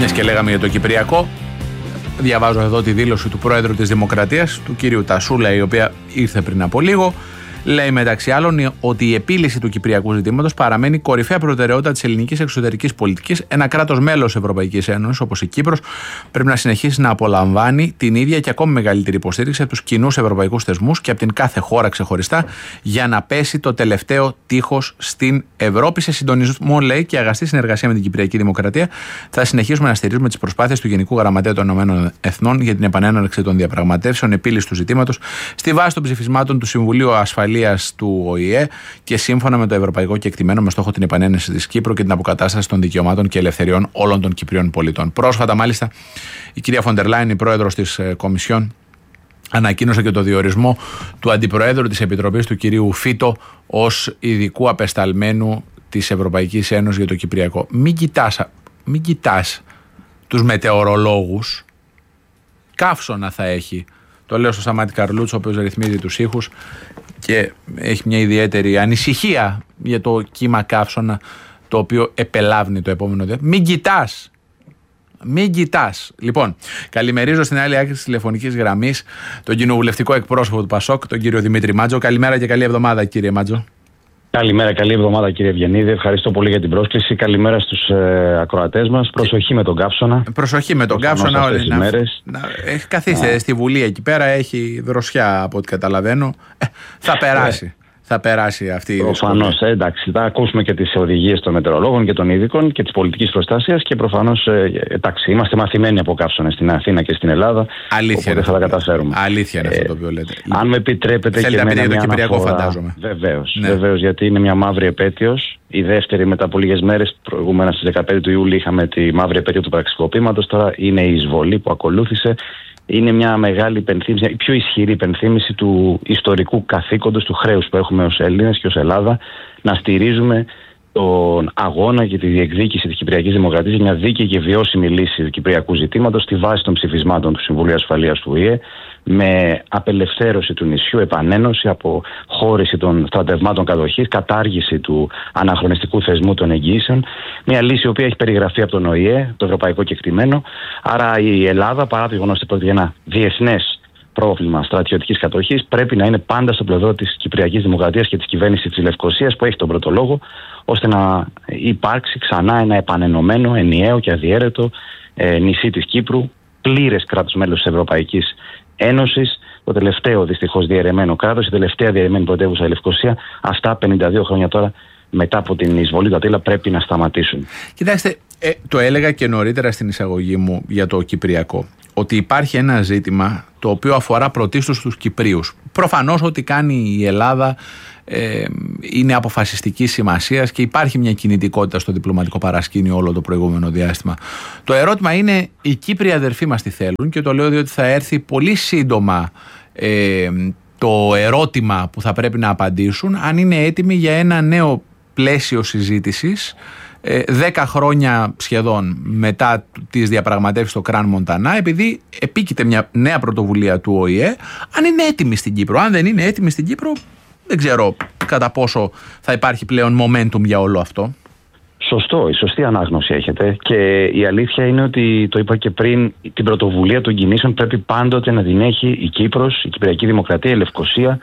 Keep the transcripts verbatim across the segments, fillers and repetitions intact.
Μιας και λέγαμε για το Κυπριακό, διαβάζω εδώ τη δήλωση του Πρόεδρου της Δημοκρατίας, του κυρίου Τασούλα, η οποία ήρθε πριν από λίγο. Λέει μεταξύ άλλων ότι η επίλυση του κυπριακού ζητήματος παραμένει κορυφαία προτεραιότητα της ελληνικής εξωτερικής πολιτικής. Ένα κράτος μέλος Ευρωπαϊκής Ένωσης, όπως η Κύπρος, πρέπει να συνεχίσει να απολαμβάνει την ίδια και ακόμη μεγαλύτερη υποστήριξη από τους κοινούς ευρωπαϊκούς θεσμούς και από την κάθε χώρα ξεχωριστά για να πέσει το τελευταίο τείχος στην Ευρώπη. Σε συντονισμό, λέει, και αγαστή συνεργασία με την Κυπριακή Δημοκρατία, θα συνεχίσουμε να στηρίζουμε τις προσπάθειες του Γενικού Γραμματέα των Ηνωμένων Εθνών για την επανέναρξη των διαπραγματεύσεων επίλυση του ζητήματος στη βάση των ψηφισμάτων του Συμβουλίου Ασφαλείας του Ο Η Ε και σύμφωνα με το ευρωπαϊκό κεκτημένο με στόχο την επανένωση της Κύπρου και την αποκατάσταση των δικαιωμάτων και ελευθεριών όλων των Κυπρίων πολιτών. Πρόσφατα, μάλιστα, η κυρία Φοντερ Λάιν, η πρόεδρος της Κομισιόν, ανακοίνωσε και το διορισμό του αντιπροέδρου της Επιτροπής, του κυρίου Φίτο, ως ειδικού απεσταλμένου της Ευρωπαϊκής Ένωσης για το Κυπριακό. Μην κοιτάς, μην κοιτάς τους μετεωρολόγους. Καύσωνα θα έχει. Το λέω στο Σταμάτη Καρλούτσο, ο οποίος ρυθμίζει τους ήχους και έχει μια ιδιαίτερη ανησυχία για το κύμα καύσωνα, το οποίο επελάβνει το επόμενο διάστημα. Μην κοιτάς. Μην κοιτάς. Λοιπόν, καλημερίζω στην άλλη άκρη της τηλεφωνικής γραμμής τον κοινοβουλευτικό εκπρόσωπο του Πασόκ, τον κύριο Δημήτρη Μάτζο. Καλημέρα και καλή εβδομάδα, κύριε Μάτζο. Καλημέρα, καλή εβδομάδα, κύριε Ευγενίδη. Ευχαριστώ πολύ για την πρόσκληση. Καλημέρα στους ε, ακροατές μας. Προσοχή με τον καύσωνα. Προσοχή με τον καύσωνα. Όλες τις μέρες. Να, έχει καθίστε στη Βουλή εκεί πέρα, έχει δροσιά από ό,τι καταλαβαίνω. Ε, θα περάσει. Θα περάσει αυτή η Προφανώς, ε, εντάξει. Θα ακούσουμε και τις οδηγίες των μετεωρολόγων και των ειδικών και της πολιτικής προστασίας και προφανώς, ε, εντάξει, είμαστε μαθημένοι από καύσωνες στην Αθήνα και στην Ελλάδα. Αλήθεια είναι. Θα τα καταφέρουμε. Αλήθεια είναι αυτό το οποίο λέτε. Αν με επιτρέπετε, θέλετε και να πείτε για το Κυπριακό, αναφορά, φαντάζομαι. Βεβαίως, ναι. βεβαίως, γιατί είναι μια μαύρη επέτειος. Η δεύτερη μετά από λίγες μέρες, προηγούμενα στις δεκαπέντε του Ιούλη, είχαμε τη μαύρη επέτειο του πραξικοπήματος. Τώρα είναι η εισβολή που ακολούθησε. Είναι μια μεγάλη υπενθύμηση, η πιο ισχυρή υπενθύμηση του ιστορικού καθήκοντος, του χρέους που έχουμε ως Έλληνες και ως Ελλάδα, να στηρίζουμε τον αγώνα για τη διεκδίκηση της Κυπριακής Δημοκρατίας για μια δίκαιη και βιώσιμη λύση του κυπριακού ζητήματος στη βάση των ψηφισμάτων του Συμβουλίου Ασφαλείας του Ο Η Ε, με απελευθέρωση του νησιού, επανένωση, αποχώρηση των στρατευμάτων κατοχής, κατάργηση του αναχρονιστικού θεσμού των εγγυήσεων. Μια λύση η οποία έχει περιγραφεί από τον Ο Η Ε, το ευρωπαϊκό κεκτημένο. Άρα η Ελλάδα, παρά το γεγονός ότι πρόκειται για ένα διεθνές πρόβλημα στρατιωτικής κατοχής, πρέπει να είναι πάντα στο πλευρό της Κυπριακής Δημοκρατίας και της κυβέρνησης της Λευκωσίας, που έχει τον πρώτο λόγο, ώστε να υπάρξει ξανά ένα επανενωμένο, ενιαίο και αδιέρετο ε, νησί της Κύπρου, πλήρες κράτος μέλος της Ευρωπαϊκής Ένωσης, το τελευταίο δυστυχώς διαιρεμένο κράτος, η τελευταία διαιρεμένη πρωτεύουσα η Λευκωσία. Αυτά πενήντα δύο χρόνια τώρα μετά από την εισβολή του Ατήλα πρέπει να σταματήσουν. Κοιτάξτε, ε, το έλεγα και νωρίτερα στην εισαγωγή μου για το Κυπριακό, ότι υπάρχει ένα ζήτημα το οποίο αφορά πρωτίστως τους Κυπρίους. Προφανώς ό,τι κάνει η Ελλάδα ε, είναι αποφασιστικής σημασίας και υπάρχει μια κινητικότητα στο διπλωματικό παρασκήνιο όλο το προηγούμενο διάστημα. Το ερώτημα είναι, οι Κύπριοι αδερφοί μας τι θέλουν, και το λέω διότι θα έρθει πολύ σύντομα ε, το ερώτημα που θα πρέπει να απαντήσουν, αν είναι έτοιμοι για ένα νέο πλαίσιο συζήτησης δέκα χρόνια σχεδόν μετά τις διαπραγματεύσεις στο Κραν Μοντανά, επειδή επίκειται μια νέα πρωτοβουλία του Ο Η Ε, αν είναι έτοιμη στην Κύπρο. Αν δεν είναι έτοιμη στην Κύπρο, δεν ξέρω κατά πόσο θα υπάρχει πλέον momentum για όλο αυτό. Σωστό, η σωστή ανάγνωση έχετε, και η αλήθεια είναι ότι, το είπα και πριν, την πρωτοβουλία των κινήσεων πρέπει πάντοτε να την έχει η Κύπρος, η Κυπριακή Δημοκρατία, η Λευκωσία.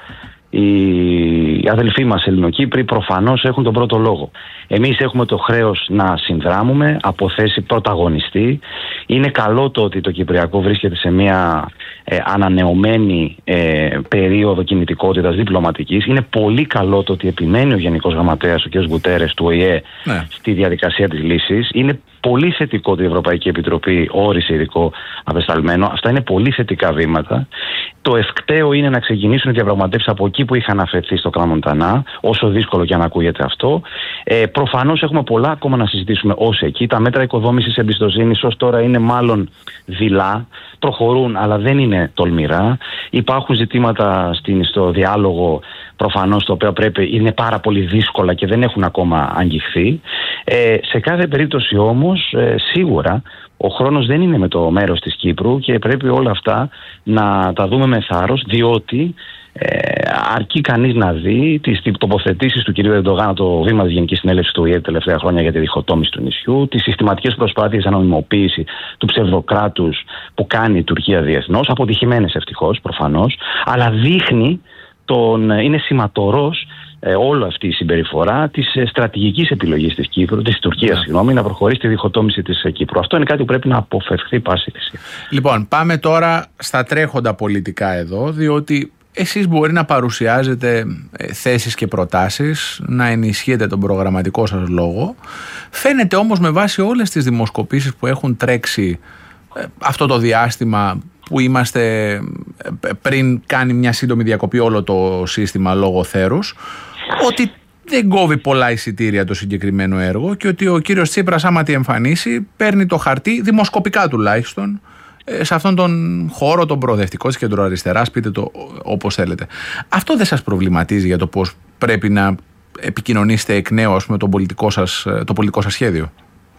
Οι αδελφοί μας Ελληνοκύπροι προφανώς έχουν τον πρώτο λόγο. Εμείς έχουμε το χρέος να συνδράμουμε από θέση πρωταγωνιστή. Είναι καλό το ότι το Κυπριακό βρίσκεται σε μια ε, ανανεωμένη ε, περίοδο κινητικότητας διπλωματικής. Είναι πολύ καλό το ότι επιμένει ο Γενικός Γραμματέας, ο κ. Γκουτέρες του Ο Η Ε, ναι, στη διαδικασία της λύσης. Είναι πολύ θετικό ότι η Ευρωπαϊκή Επιτροπή όρισε ειδικό απεσταλμένο. Αυτά είναι πολύ θετικά βήματα. Το ευκταίο είναι να ξεκινήσουν οι διαπραγματεύσεις από εκεί που είχαν αφαιθεί στο Κραν Μοντανά, όσο δύσκολο και αν ακούγεται αυτό. Ε, προφανώς έχουμε πολλά ακόμα να συζητήσουμε ως εκεί. Τα μέτρα οικοδόμησης εμπιστοσύνης ως τώρα είναι μάλλον δειλά. Προχωρούν, αλλά δεν είναι τολμηρά. Υπάρχουν ζητήματα στην, στο διάλογο, προφανώς, το οποίο πρέπει, είναι πάρα πολύ δύσκολα και δεν έχουν ακόμα αγγιχθεί. Ε, σε κάθε περίπτωση όμως, ε, σίγουρα ο χρόνος δεν είναι με το μέρος της Κύπρου και πρέπει όλα αυτά να τα δούμε με θάρρος, διότι Ε, αρκεί κανείς να δει τις τοποθετήσεις του κυρίου Ερντογάν, το βήμα της Γενικής Συνέλευσης του Ο Η Ε τα τελευταία χρόνια για τη διχοτόμηση του νησιού, τις συστηματικές προσπάθειες ανωνυμοποίηση του ψευδοκράτους που κάνει η Τουρκία διεθνώς, αποτυχημένες ευτυχώς προφανώς, αλλά δείχνει, τον, είναι σηματορός ε, όλη αυτή η συμπεριφορά της ε, στρατηγικής επιλογής της Κύπρου, της Τουρκίας, yeah. συγγνώμη, να προχωρήσει τη διχοτόμηση της ε, Κύπρου. Αυτό είναι κάτι που πρέπει να αποφευχθεί πάση θυσία. Λοιπόν, πάμε τώρα στα τρέχοντα πολιτικά εδώ, διότι εσείς μπορεί να παρουσιάζετε θέσεις και προτάσεις, να ενισχύετε τον προγραμματικό σας λόγο. Φαίνεται όμως με βάση όλες τις δημοσκοπήσεις που έχουν τρέξει αυτό το διάστημα που είμαστε πριν κάνει μια σύντομη διακοπή όλο το σύστημα λόγω θέρους, ότι δεν κόβει πολλά εισιτήρια το συγκεκριμένο έργο και ότι ο κύριος Τσίπρας, άμα τη εμφανίσει, παίρνει το χαρτί, δημοσκοπικά τουλάχιστον, σε αυτόν τον χώρο, τον προοδευτικό της κεντροαριστεράς, πείτε το όπως θέλετε. Αυτό δεν σας προβληματίζει για το πώς πρέπει να επικοινωνήσετε εκ νέου, ας πούμε, το πολιτικό σας, το πολιτικό σας σχέδιο?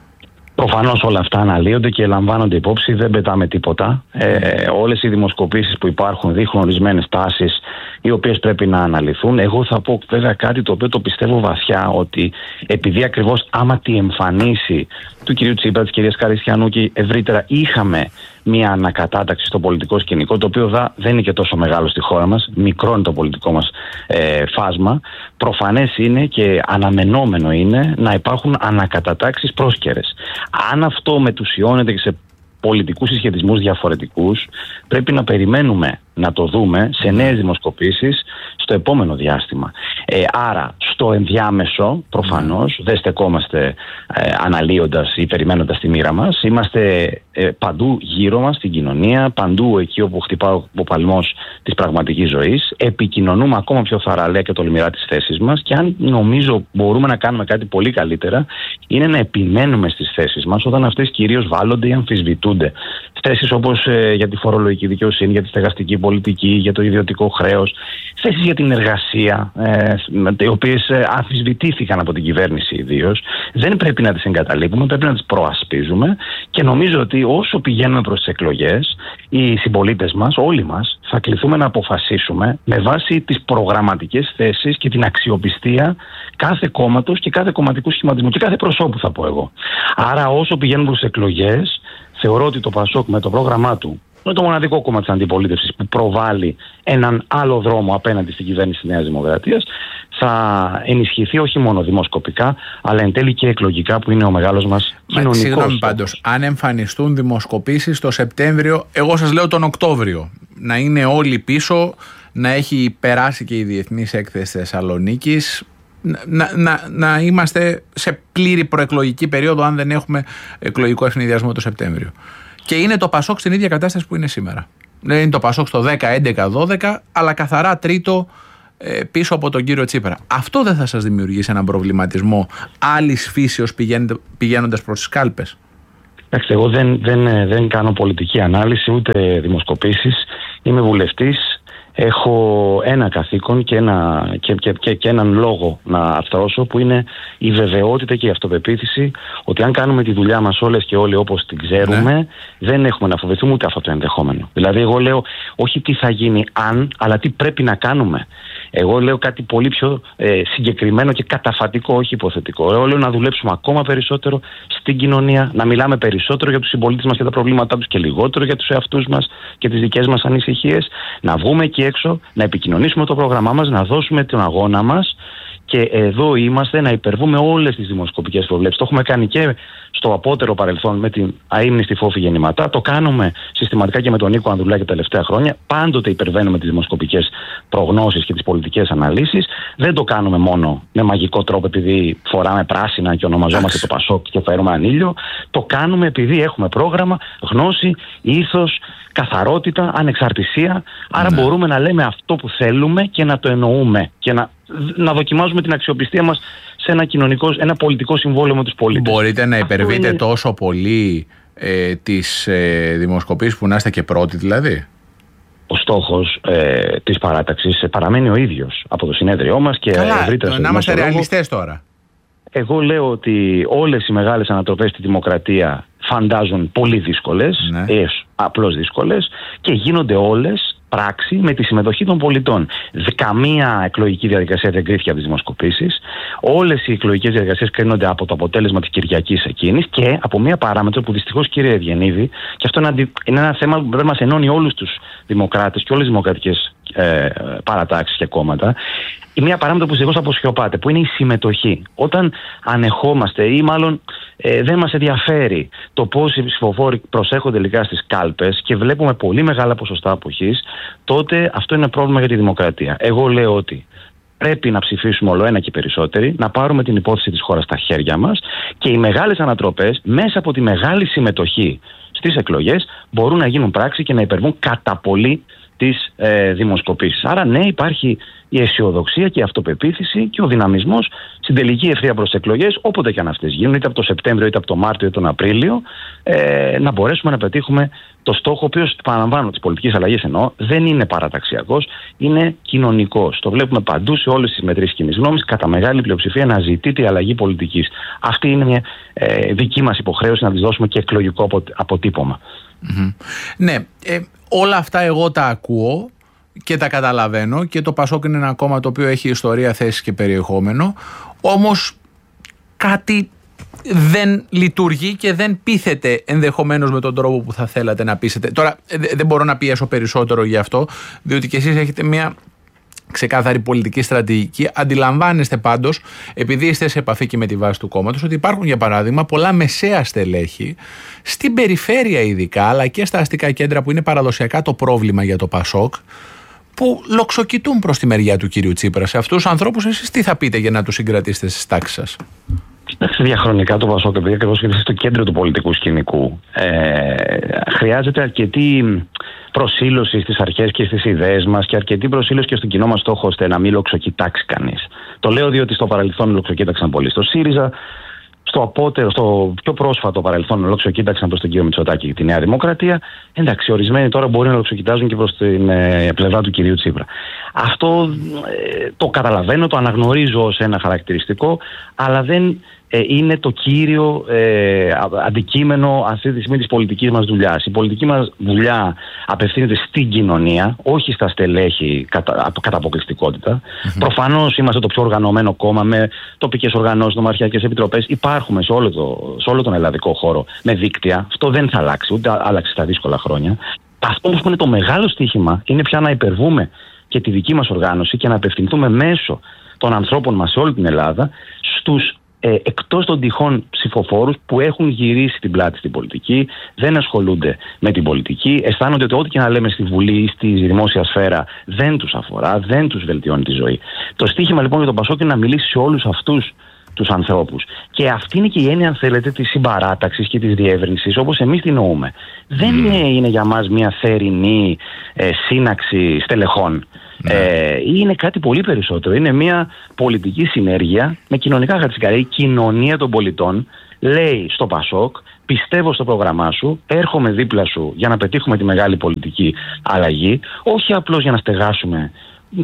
Προφανώς όλα αυτά αναλύονται και λαμβάνονται υπόψη, δεν πετάμε τίποτα. Ε, όλες οι δημοσκοπήσεις που υπάρχουν δείχνουν ορισμένες τάσεις οι οποίες πρέπει να αναλυθούν. Εγώ θα πω βέβαια κάτι το οποίο το πιστεύω βαθιά, ότι επειδή ακριβώς άμα τη εμφανίσει του κυρίου Τσίπρα, της κυρίας Καριστιανού και ευρύτερα είχαμε μια ανακατάταξη στο πολιτικό σκηνικό, το οποίο δα, δεν είναι και τόσο μεγάλο στη χώρα μας, μικρό είναι το πολιτικό μας ε, φάσμα, προφανές είναι και αναμενόμενο είναι να υπάρχουν ανακατατάξεις πρόσκαιρες. Αν αυτό μετουσιώνεται και σε πολιτικούς συσχετισμούς διαφορετικούς, πρέπει να περιμένουμε να το δούμε σε νέες δημοσκοπήσεις στο επόμενο διάστημα. Ε, άρα, στο ενδιάμεσο, προφανώς, δεν στεκόμαστε ε, αναλύοντας ή περιμένοντας τη μοίρα μας. Είμαστε ε, παντού γύρω μας, στην κοινωνία, παντού εκεί όπου χτυπά ο παλμός της πραγματικής ζωής. Επικοινωνούμε ακόμα πιο θαραλέα και τολμηρά τις θέσεις μας και αν νομίζω μπορούμε να κάνουμε κάτι πολύ καλύτερα, είναι να επιμένουμε στις θέσεις μας όταν αυτές κυρίως βάλλονται ή αμφισβητούνται. Θέσεις όπως ε, για τη φορολογική δικαιοσύνη, για τη στεγαστική πολιτική, για το ιδιωτικό χρέος, θέσεις για την εργασία, ε, οι οποίες ε, αμφισβητήθηκαν από την κυβέρνηση ιδίως. Δεν πρέπει να τις εγκαταλείπουμε, πρέπει να τις προασπίζουμε και νομίζω ότι όσο πηγαίνουμε προς τις εκλογές, οι συμπολίτες μας, όλοι μας, θα κληθούμε να αποφασίσουμε με βάση τις προγραμματικές θέσεις και την αξιοπιστία κάθε κόμματος και κάθε κομματικού σχηματισμού και κάθε προσώπου, θα πω εγώ. Άρα, όσο πηγαίνουμε προς τις εκλογές, θεωρώ ότι το ΠΑΣΟΚ με το πρόγραμμά του είναι το μοναδικό κόμμα της αντιπολίτευσης που προβάλλει έναν άλλο δρόμο απέναντι στην κυβέρνηση της Νέας Δημοκρατίας, θα ενισχυθεί όχι μόνο δημοσκοπικά, αλλά εν τέλει και εκλογικά, που είναι ο μεγάλος μας κοινωνικός. Συγγνώμη πάντως, αν εμφανιστούν δημοσκοπήσεις το Σεπτέμβριο, εγώ σας λέω τον Οκτώβριο, να είναι όλοι πίσω, να έχει περάσει και η Διεθνής Έκθεση Θεσσαλονίκης, Να, να, να είμαστε σε πλήρη προεκλογική περίοδο, αν δεν έχουμε εκλογικό ευνηδιασμό το Σεπτέμβριο. Και είναι το ΠΑΣΟΚ στην ίδια κατάσταση που είναι σήμερα. Δεν είναι το ΠΑΣΟΚ στο δέκα, έντεκα, δώδεκα, αλλά καθαρά τρίτο ε, πίσω από τον κύριο Τσίπρα. Αυτό δεν θα σας δημιουργήσει έναν προβληματισμό άλλης φύσεως πηγαίνοντας προς τις κάλπες? Εντάξει, εγώ δεν, δεν, δεν κάνω πολιτική ανάλυση ούτε δημοσκοπήσεις. Είμαι βουλευτής. Έχω ένα καθήκον και, ένα, και, και, και, και έναν λόγο να αρθρώσω, που είναι η βεβαιότητα και η αυτοπεποίθηση ότι αν κάνουμε τη δουλειά μας όλες και όλοι όπως την ξέρουμε, ναι, δεν έχουμε να φοβηθούμε ούτε αυτό το ενδεχόμενο. Δηλαδή, εγώ λέω όχι τι θα γίνει αν, αλλά τι πρέπει να κάνουμε. Εγώ λέω κάτι πολύ πιο ε, συγκεκριμένο και καταφατικό, όχι υποθετικό. Εγώ λέω να δουλέψουμε ακόμα περισσότερο στην κοινωνία, να μιλάμε περισσότερο για τους συμπολίτες μας και τα προβλήματά τους και λιγότερο για τους εαυτούς μας και τις δικές μας ανησυχίες, να βγούμε εκεί έξω, να επικοινωνήσουμε το πρόγραμμά μας, να δώσουμε τον αγώνα μας. Και εδώ είμαστε να υπερβούμε όλες τις δημοσκοπικές προβλέψεις. Το έχουμε κάνει και στο απότερο παρελθόν με την αείμνηστη Φόφη Γεννηματά. Το κάνουμε συστηματικά και με τον Νίκο Ανδρουλάκη τα τελευταία χρόνια. Πάντοτε υπερβαίνουμε τις δημοσκοπικές προγνώσεις και τις πολιτικές αναλύσεις. Δεν το κάνουμε μόνο με μαγικό τρόπο επειδή φοράμε πράσινα και ονομαζόμαστε το ΠΑΣΟΚ και φέρουμε ανήλιο. Το κάνουμε επειδή έχουμε πρόγραμμα, γνώση, ήθος, καθαρότητα, ανεξαρτησία. Άρα ναι, μπορούμε να λέμε αυτό που θέλουμε και να το εννοούμε και να να δοκιμάζουμε την αξιοπιστία μας σε ένα κοινωνικό, ένα πολιτικό συμβόλαιο με τους πολίτες. Μπορείτε να υπερβείτε είναι τόσο πολύ ε, τις ε, δημοσκοπήσεις που να είστε και πρώτοι δηλαδή? Ο στόχος ε, της παράταξης παραμένει ο ίδιος από το συνέδριό μας και ευρύτερα. Να είμαστε ρεαλιστές τώρα. Εγώ λέω ότι όλες οι μεγάλες ανατροπές στη δημοκρατία φαντάζουν πολύ δύσκολες, ναι, έως απλώς δύσκολες, και γίνονται όλες πράξη με τη συμμετοχή των πολιτών. Καμία εκλογική διαδικασία δεν κρίθηκε από τις δημοσκοπήσεις. Όλες οι εκλογικές διαδικασίες κρίνονται από το αποτέλεσμα της Κυριακής εκείνης και από μία παράμετρο που δυστυχώς, κύριε Ευγενίδη, και αυτό είναι ένα θέμα που πρέπει να μας ενώνει όλους τους δημοκράτες και όλες τις δημοκρατικές ε, παρατάξεις και κόμματα. Μία παράμετρο που δυστυχώς αποσιωπάται, που είναι η συμμετοχή. Όταν ανεχόμαστε ή μάλλον ε, δεν μας ενδιαφέρει το πώς οι ψηφοφόροι προσέχονται τελικά στις κάλπες και βλέπουμε πολύ μεγάλα ποσοστά αποχής, τότε αυτό είναι πρόβλημα για τη δημοκρατία. Εγώ λέω ότι πρέπει να ψηφίσουμε όλο ένα και περισσότεροι, να πάρουμε την υπόθεση της χώρας στα χέρια μας και οι μεγάλες ανατροπές μέσα από τη μεγάλη συμμετοχή στις εκλογές μπορούν να γίνουν πράξη και να υπερβούν κατά πολύ τις ε, δημοσκοπήσεις. Άρα ναι, υπάρχει η αισιοδοξία και η αυτοπεποίθηση και ο δυναμισμός στην τελική ευθεία προς τις εκλογές, όποτε και αν αυτές γίνουν, είτε από το Σεπτέμβριο, είτε από το Μάρτιο, είτε τον Απρίλιο, ε, να μπορέσουμε να πετύχουμε το στόχο, ο οποίος, παραλαμβάνω, της πολιτικής αλλαγής εννοώ, δεν είναι παραταξιακός, είναι κοινωνικός. Το βλέπουμε παντού σε όλες τις μετρήσεις κοινής γνώμης, κατά μεγάλη πλειοψηφία να ζητείται η αλλαγή πολιτικής. Αυτή είναι μια ε, δική μας υποχρέωση να της δώσουμε και εκλογικό αποτύπωμα. Mm-hmm. Ναι, ε, όλα αυτά εγώ τα ακούω και τα καταλαβαίνω και το Πασόκ είναι ένα κόμμα το οποίο έχει ιστορία, θέσεις και περιεχόμενο, όμως κάτι δεν λειτουργεί και δεν πείθεται ενδεχομένως με τον τρόπο που θα θέλατε να πείσετε. Τώρα δεν μπορώ να πιέσω περισσότερο γι' αυτό, διότι και εσείς έχετε μια ξεκάθαρη πολιτική στρατηγική. Αντιλαμβάνεστε πάντως, επειδή είστε σε επαφή και με τη βάση του κόμματος, ότι υπάρχουν για παράδειγμα πολλά μεσαία στελέχη στην περιφέρεια ειδικά, αλλά και στα αστικά κέντρα που είναι παραδοσιακά το πρόβλημα για το Πασόκ, που λοξοκοιτούν προς τη μεριά του κυρίου Τσίπρα. Σε αυτούς τους ανθρώπους εσείς τι θα πείτε για να τους συγκρατήσετε στις τάξεις σας? Κοιτάξτε, διαχρονικά το Πασόκ, επειδή ακριβώς είναι στο κέντρο του πολιτικού σκηνικού, ε, χρειάζεται αρκετή προσήλωση στις αρχές και στις ιδέες μας και αρκετή προσήλωση και στον κοινό μας στόχο, ώστε να μην λοξοκοιτάξει κανείς. Το λέω διότι στο παρελθόν λοξοκοίταξαν πολύ στο ΣΥΡΙΖΑ, στο απότερο, στο πιο πρόσφατο παρελθόν λοξοκοίταξαν προς τον κύριο Μητσοτάκη και τη Νέα Δημοκρατία. Εντάξει, ορισμένοι τώρα μπορεί να λοξοκοιτάζουν και προς την ε, πλευρά του κυρίου Τσίπρα. Αυτό ε, το καταλαβαίνω, το αναγνωρίζω ως ένα χαρακτηριστικό, αλλά δεν ε, είναι το κύριο ε, αντικείμενο αυτή τη στιγμή της πολιτικής μας δουλειάς. Η πολιτική μας δουλειά απευθύνεται στην κοινωνία, όχι στα στελέχη κατά, κατά αποκλειστικότητα. Mm-hmm. Προφανώς είμαστε το πιο οργανωμένο κόμμα με τοπικές οργανώσεις, νομαρχιακές επιτροπές. Υπάρχουμε σε όλο, το, σε όλο τον ελλαδικό χώρο με δίκτυα. Αυτό δεν θα αλλάξει, ούτε άλλαξε στα δύσκολα χρόνια. Αυτό όμως που είναι το μεγάλο στοίχημα είναι πια να υπερβούμε και τη δική μας οργάνωση και να απευθυνθούμε μέσω των ανθρώπων μας σε όλη την Ελλάδα στους ε, εκτός των τυχών ψηφοφόρους που έχουν γυρίσει την πλάτη στην πολιτική, δεν ασχολούνται με την πολιτική, αισθάνονται ότι ό,τι και να λέμε στη Βουλή ή στη δημόσια σφαίρα δεν τους αφορά, δεν τους βελτιώνει τη ζωή. Το στοίχημα λοιπόν για τον Πασόκ είναι να μιλήσει σε όλους αυτούς τους ανθρώπους. Και αυτή είναι και η έννοια, αν θέλετε, της συμπαράταξης και της διεύρυνσης, όπως εμείς την νοούμε. Mm. Δεν είναι, είναι για μας μια θερινή ε, σύναξη στελεχών. Mm. Ε, είναι κάτι πολύ περισσότερο. Είναι μια πολιτική συνέργεια με κοινωνικά χαρακτηριστικά. Η κοινωνία των πολιτών λέει στο Πασόκ: πιστεύω στο πρόγραμμά σου, έρχομαι δίπλα σου για να πετύχουμε τη μεγάλη πολιτική αλλαγή, όχι απλώς για να στεγάσουμε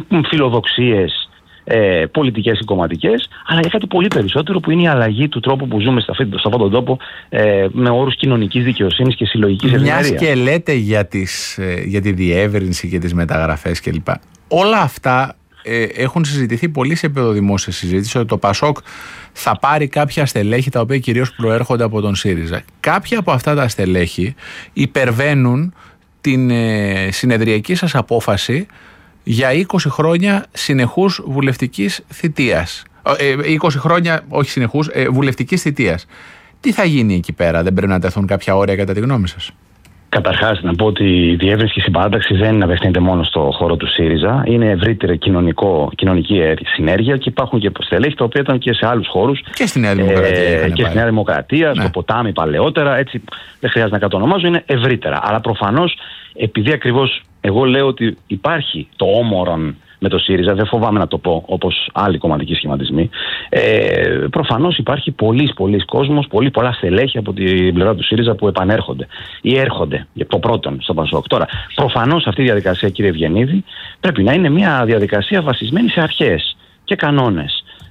φιλοδοξίες Ε, πολιτικές ή κομματικές, αλλά για κάτι πολύ περισσότερο που είναι η αλλαγή του τρόπου που ζούμε σε αυτόν τον τόπο ε, με όρους κοινωνικής δικαιοσύνης και συλλογικής ευημερίας. Μιας και λέτε για, τις, για τη διεύρυνση και τις μεταγραφές κλπ. Όλα αυτά ε, έχουν συζητηθεί πολύ σε επίπεδο δημόσια συζήτηση, ότι το Πασόκ θα πάρει κάποια στελέχη τα οποία κυρίως προέρχονται από τον ΣΥΡΙΖΑ. Κάποια από αυτά τα στελέχη υπερβαίνουν την ε, συνεδριακή σας απόφαση για είκοσι χρόνια συνεχούς βουλευτικής θητείας. Ε, είκοσι χρόνια, όχι συνεχούς, ε, βουλευτικής θητείας. Τι θα γίνει εκεί πέρα, δεν πρέπει να τεθούν κάποια όρια κατά τη γνώμη σας? Καταρχάς, να πω ότι η διεύρυνση και η συμπαράταξη δεν απευθύνεται μόνο στο χώρο του ΣΥΡΙΖΑ. Είναι ευρύτερη κοινωνικό, κοινωνική συνέργεια και υπάρχουν και στελέχη τα οποία ήταν και σε άλλους χώρους. Και στη Νέα Δημοκρατία. Ε, και στη Νέα Δημοκρατία, ναι. Στο ποτάμι παλαιότερα. Έτσι, δεν χρειάζεται να κατονομάζω, είναι ευρύτερα. Αλλά προφανώς, επειδή ακριβώς εγώ λέω ότι υπάρχει το όμορον με το ΣΥΡΙΖΑ, δεν φοβάμαι να το πω όπως άλλοι κομματικοί σχηματισμοί. Ε, προφανώς υπάρχει πολλής πολλής κόσμος, πολύ πολλά στελέχη από την πλευρά του ΣΥΡΙΖΑ που επανέρχονται ή έρχονται για το πρώτον στο Πασόκ. Τώρα, προφανώς αυτή η διαδικασία, κύριε Ευγενίδη, πρέπει να είναι μια διαδικασία βασισμένη σε αρχές και κανόνες.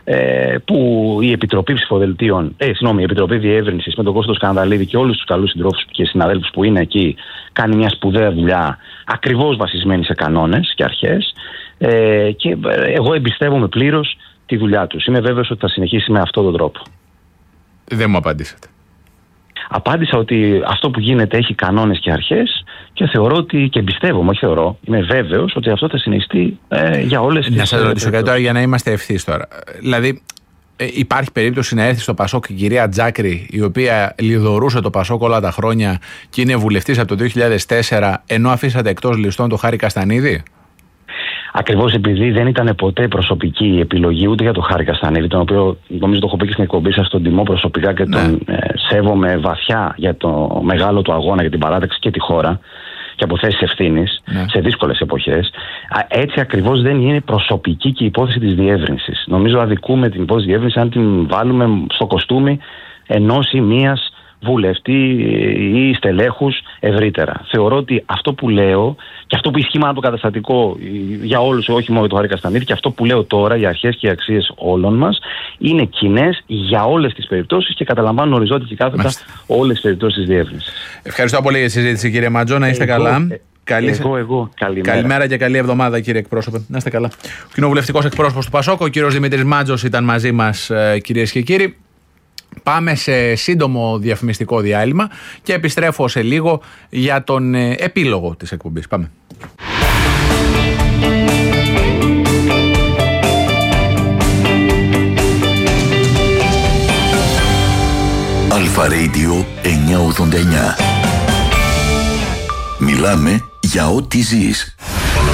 ε, που η Επιτροπή Ψηφοδελτίων, ε, συγγνώμη, η Επιτροπή Διεύρυνσης με τον Κώστο Σκανδαλίδη και όλους τους καλούς συντρόφους και συναδέλφους που είναι εκεί, κάνει μια σπουδαία δουλειά ακριβώς βασισμένη σε κανόνες και αρχές. Ε, και εγώ εμπιστεύομαι πλήρως τη δουλειά τους. Είμαι βέβαιος ότι θα συνεχίσει με αυτόν τον τρόπο. Δεν μου απαντήσατε. Απάντησα ότι αυτό που γίνεται έχει κανόνες και αρχές και θεωρώ ότι, και εμπιστεύομαι, όχι θεωρώ, είμαι βέβαιος ότι αυτό θα συνεχιστεί ε, για όλες τις... Να σας ρωτήσω κάτι τώρα για να είμαστε ευθύς τώρα. Δηλαδή, ε, υπάρχει περίπτωση να έρθει στο Πασόκ η κυρία Τζάκρη, η οποία λιδωρούσε το Πασόκ όλα τα χρόνια και είναι βουλευτής από το δύο χιλιάδες τέσσερα, ενώ αφήσατε εκτός ληστών το Χάρη Καστανίδη? Ακριβώς επειδή δεν ήταν ποτέ προσωπική η επιλογή ούτε για τον Χάρη Καστανίδη, τον οποίο νομίζω το έχω πει και στην εκπομπή σας, τον τιμώ προσωπικά και τον ναι. ε, σέβομαι βαθιά για το μεγάλο του αγώνα για την παράταξη και τη χώρα και από θέσεις ευθύνης ναι. σε δύσκολες εποχές. Έτσι ακριβώς δεν είναι προσωπική και η υπόθεση της διεύρυνσης. Νομίζω αδικούμε την υπόθεση της διεύρυνσης αν την βάλουμε στο κοστούμι ενός ή μίας βουλευτή ή στελέχους ευρύτερα. Θεωρώ ότι αυτό που λέω και αυτό που ισχύει μάλλον το καταστατικό για όλους, όχι μόνο για το Χάρη Καστανίδη, και αυτό που λέω τώρα, οι αρχές και οι αξίες όλων μας, είναι κοινές για όλες τις περιπτώσεις και καταλαμβάνουν οριζόντια και κάθετα όλες τις περιπτώσεις της διεύρυνσης. Ευχαριστώ πολύ για τη συζήτηση, κύριε Μαντζό. Να είστε εγώ, καλά. Ε, καλή... Εγώ, εγώ. Καλημέρα. Καλημέρα και καλή εβδομάδα, κύριε εκπρόσωπε. Να είστε καλά. Ο κοινοβουλευτικός εκπρόσωπος του Πασόκ, ο κύριος Δημήτρης Μάντζος, ήταν μαζί μας, κυρίες και κύριοι. Πάμε σε σύντομο διαφημιστικό διάλειμμα και επιστρέφω σε λίγο για τον επίλογο της εκπομπής. Πάμε. Αλφα Radio εννιακόσια ογδόντα εννιά. Μιλάμε για ό,τι ζεις.